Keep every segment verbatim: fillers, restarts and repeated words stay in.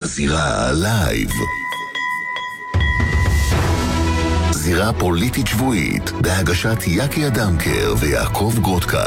הזירה לייב. זירה פוליטית שבועית בהגשת יקי אדמקר ויעקב גרודקה.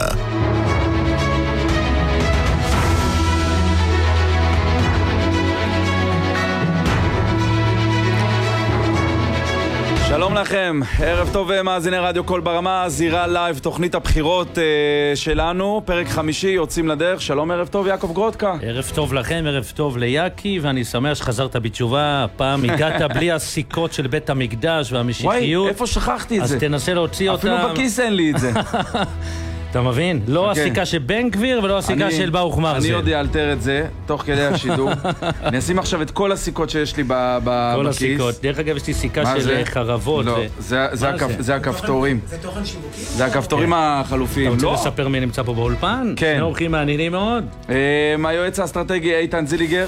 שלום לכם, ערב טוב מאזיני רדיו קול ברמה, זירה לייב, תוכנית הבחירות uh, שלנו, פרק חמישי, יוצאים לדרך. שלום, ערב טוב יעקב גרודקה. ערב טוב לכם, ערב טוב ליאקי, ואני שמח שחזרת בתשובה. הפעם הגעת בלי הסיכות של בית המקדש והמשיחיות. וואי, איפה שכחתי את אז זה? אז תנסה להוציא אותם. אפילו בכיס אין לי את זה. אתה מבין? לא הסיכה של בן גביר ולא הסיכה של ברוך מרזל. אני עוד יאלתר את זה, תוך כדי השידור. אני אשים עכשיו את כל הסיכות שיש לי בכיס. כל הסיכות. דרך אגב, יש לי סיכה של חרבות. לא, זה הכפתורים. זה תוכן שיווקי? זה הכפתורים החלופיים. אתה רוצה לספר מי נמצא פה באולפן? כן. שני אורחים מעניינים מאוד. היועץ האסטרטגי איתן זיליגר.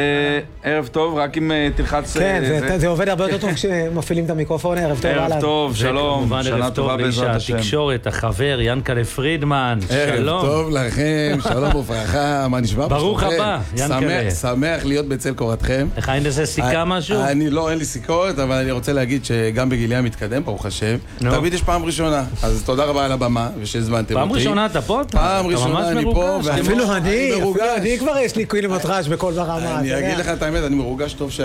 ערב טוב, רק אם תלחץ... כן, זה עובד הרבה יותר טוב כשמפעילים את המיקרופון. ערב טוב, ערב טוב, שלום. שנה טובה בעזרת השם. התקשורת, החבר, ינקלה פרידמן, שלום. ערב טוב לכם, שלום וברכה, מה נשמע? ברוך הבא, ינקלה. שמח להיות בצל קורתכם. לך אין לזה סיכה משהו? אני לא, אין לי סיכות, אבל אני רוצה להגיד שגם בגילי המתקדם, ברוך השם, תמיד יש פעם ראשונה, אז תודה רבה על הבמה ושהזמנתם אותי. פעם ראשונה אתה פה? פעם ראשונה אני פה. אפילו אני, אפילו אני כבר יש לי קילומטראז' בכל ברמה. אני אגיד לך את האמת, אני מרוגש טוב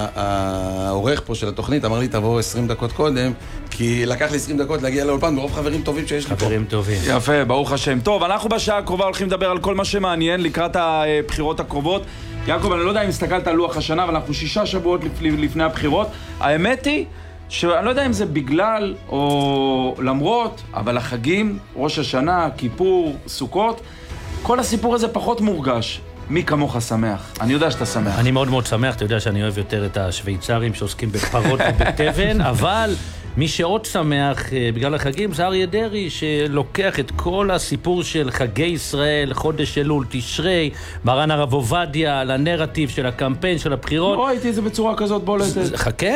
שהעורך פה של התוכנית אמר לי תבוא עשרים דקות קודם, כי לקח לי עשרים דקות להגיע לאולפן ברוב חברים טובים שיש לי פה. חברים טובים. יפה, ברוך השם. טוב, אנחנו בשעה הקרובה הולכים לדבר על כל מה שמעניין לקראת הבחירות הקרובות. יעקב, אני לא יודע אם הסתכלת על לוח השנה, אבל אנחנו שישה שבועות לפני הבחירות. האמת היא שאני לא יודע אם זה בגלל או למרות, אבל החגים, ראש השנה, כיפור, סוכות, כל הסיפור הזה פחות מורגש. מי כמוך שמח? אני יודע שאתה שמח. אני מאוד מאוד שמח, אתה יודע שאני אוהב יותר את השוויצרים שעוסקים בפרות ובטבן, אבל מי שעוד שמח בגלל החגים זה אריה דרעי, שלוקח את כל הסיפור של חגי ישראל, חודש אלול, תשרי, מרן הרב עובדיה, לנרטיב של הקמפיין, של הבחירות. לא ראיתי את זה בצורה כזאת בולטת. חכה,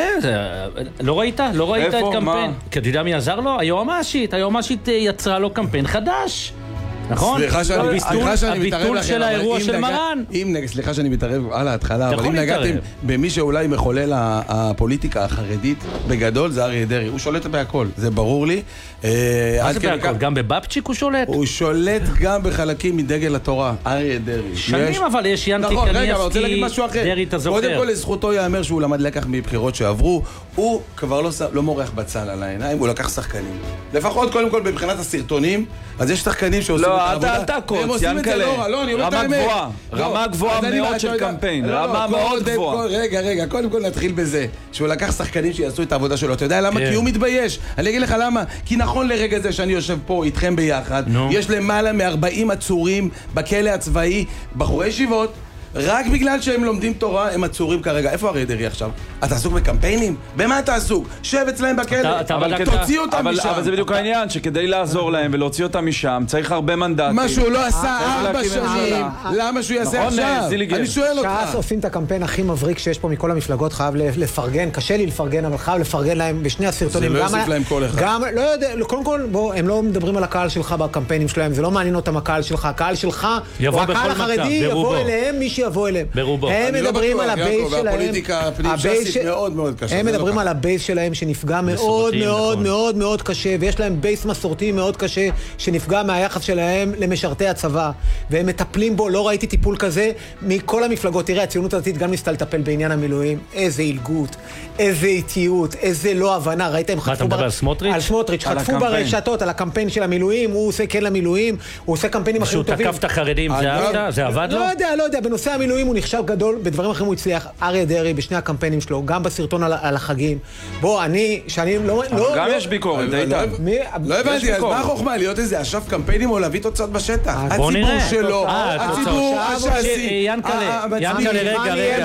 לא ראית? לא ראית את קמפיין? כי אתה יודע מי עזר לו? היועמ"שית. היועמ"שית יצרה לו קמפיין חדש. נכון? סליחה שאני מתערב לכם, של האירוע של מרן. סליחה שאני מתערב על ההתחלה, אבל אם נגעתם במי שאולי מחולל הפוליטיקה החרדית בגדול, זה אריה דרעי. הוא שולט בהכל, זה ברור לי. מה זה בהכל? גם בבבצ'יק הוא שולט? הוא שולט גם בחלקים מדגל התורה, אריה דרעי. שנים אבל יש ינקי קניאסקי, דרעי אתה זוכר. קודם כל לזכותו יאמר שהוא למד לקח מבחירות שעברו, הוא כבר לא מורח בצל על העיניים, הוא לקח שחקנים. לפחות קודם כל בבחינת הסרטונים, אז יש שחקנים שעושים את העבודה. אתה קוץ, ינקלה, רמה גבוהה, רמה גבוהה מאוד של קמפיין, רמה מאוד גבוהה. רגע, רגע, קודם כל נתחיל בזה, שהוא לקח שחקנים שיעשו את העבודה שלו. אתה יודע למה? כי הוא מתבייש. אני אגיד לך למה, כי נכון לרגע זה שאני יושב פה איתכם ביחד, יש למעלה מ-ארבעים עצורים בכלא הצבאי, בחורי ישיבות, רק בגלל שהם לומדים תורה, הם עצורים כרגע. איפה אריה דרעי עכשיו? אתה עסוק בקמפיינים? במה אתה עסוק? שב אצלהם בכלא, תוציא אותם משם. אבל זה בדיוק העניין, שכדי לעזור להם ולהוציא אותם משם, צריך הרבה מנדטים. מה שהוא לא עשה ארבע שנים, למה שהוא יעשה עכשיו? אני שואל אותך. ש"ס עושים את הקמפיין הכי מבריק שיש פה מכל המפלגות, חייב לפרגן, קשה לי לפרגן, אבל חייב לפרגן להם בשני הסרטונים. זה לא יוסיף להם כל אחד. גם, לא יודע, קודם כל, בוא, הם לא מדברים על הקהל שלך בקמפיינים שלהם, זה לא מעניין אותם הקהל שלך, הקהל שלך, או הקהל החרדי יבוא אליהם, מי שיבוא אליהם. הם מדברים על הבייס שלהם, הפוליטיקה הפנים שסית מאוד מאוד קשה. הם מדברים על הבייס שלהם שנפגע מאוד מאוד מאוד מאוד קשה, ויש להם בייס מסורתי מאוד קשה שנפגע מהיחס שלהם למשרתי הצבא, והם מטפלים בו. לא ראיתי טיפול כזה מכל המפלגות. תראה, הציונות הדתית גם ניסתה לטפל בעניין המילואים. איזה הילגות, איזה איטיות, איזה לא הבנה. ראיתם, מה אתה מדבר על סמוטריץ'? על סמוטריץ', חטפו ברשתות על הקמפיין של המילואים, הוא עושה כן למילואים, הוא עושה קמפיינים אחרים טובים. שהוא תקף את החרדים, זה עבד לו? לא יודע, לא יודע, בנושא המילואים הוא נחשב גדול, בדברים אחרים הוא הצליח. אריה דרעי בשני הקמפיינים שלו, גם בסרטון על, על החגים. בוא, אני, שאני לא... לא גם לא, יש ביקורת, איתן. לא הבנתי, אז מה החוכמה? להיות איזה אשף קמפיינים או להביא תוצאות בשטח? בוא נראה. הציבור שלו, הציבור השעשי. ינקלה, ינקלה, רגע, רגע.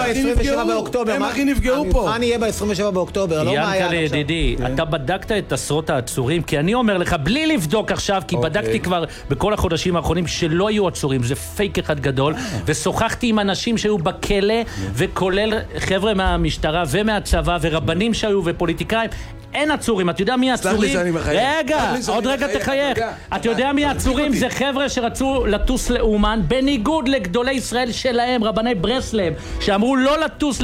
הם הכי נפגעו פה. המבחן יהיה ב-עשרים ושבעה באוקטובר, לא מה היה ינקלה, ידידי, אתה בדקת את עשרות העצורים, כי אני אומר לך, בלי לבדוק עכשיו, כי בדקתי כבר בכל החודשים האחרונים שלא יהיו עצורים, זה פייק אחד גדול, ושוחחתי עם אנשים שהיו בכלא, וכולל חבר'ה מהמשטרה ומהצבא, ורבנים שהיו ופוליטיקאים. אין עצורים, אתה יודע מי עצורים? רגע, עוד רגע תחייך. אתה יודע מי עצורים? זה חבר'ה שרצו לטוס לאומן, בניגוד לגדולי ישראל שלהם, רבני ברסלב, שאמרו לא לטוס